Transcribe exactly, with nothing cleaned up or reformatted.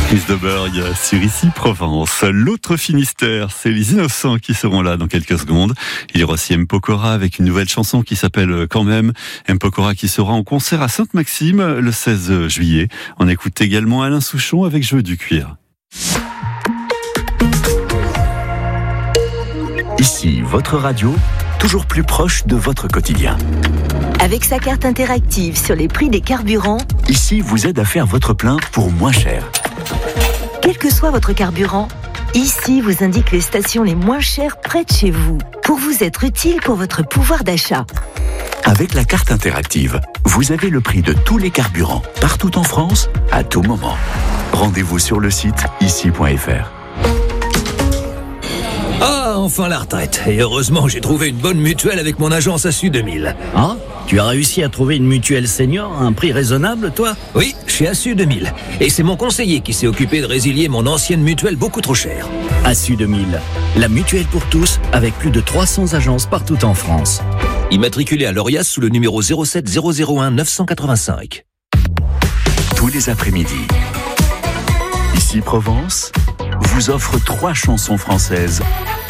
Husdeberg sur Ici Provence. L'autre Finistère, c'est les Innocents qui seront là dans quelques secondes. Il y aura aussi M. Pokora avec une nouvelle chanson qui s'appelle Quand même. M. Pokora qui sera en concert à Sainte-Maxime le seize juillet. On écoute également Alain Souchon avec Je veux du cuir. Ici, votre radio, toujours plus proche de votre quotidien. Avec sa carte interactive sur les prix des carburants, Ici vous aide à faire votre plein pour moins cher. Quel que soit votre carburant, Ici vous indique les stations les moins chères près de chez vous, pour vous être utile pour votre pouvoir d'achat. Avec la carte interactive, vous avez le prix de tous les carburants, partout en France, à tout moment. Rendez-vous sur le site ici point f r. Ah, enfin la retraite. Et heureusement, j'ai trouvé une bonne mutuelle avec mon agence Assu deux mille. Ah, tu as réussi à trouver une mutuelle senior à un prix raisonnable, toi ? Oui, chez Assu deux mille. Et c'est mon conseiller qui s'est occupé de résilier mon ancienne mutuelle beaucoup trop chère. Assu deux mille, la mutuelle pour tous, avec plus de trois cents agences partout en France. Immatriculé à l'Orias sous le numéro zéro sept zéro zéro un neuf cent quatre-vingt-cinq. Tous les après-midi, Ici Provence vous offre trois chansons françaises